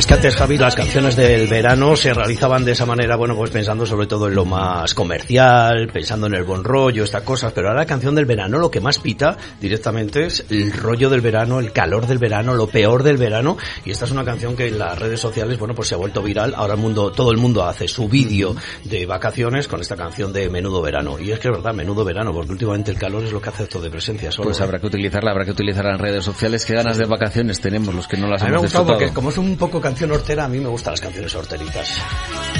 Es que antes, Javi, las canciones del verano se realizaban de esa manera, bueno, pues pensando sobre todo en lo más comercial, pensando en el buen rollo, estas cosas, pero ahora la canción del verano lo que más pita directamente es el rollo del verano, el calor del verano, lo peor del verano, y esta es una canción que en las redes sociales, bueno, pues se ha vuelto viral. Ahora todo el mundo hace su vídeo de vacaciones con esta canción de Menudo Verano, y es que es verdad, menudo verano, porque últimamente el calor es lo que hace esto de presencia solo. Pues habrá que utilizarla en redes sociales. Qué ganas de vacaciones tenemos los que no las hemos disfrutado. Porque como es un poco canción hortera, a mí me gustan las canciones horteritas.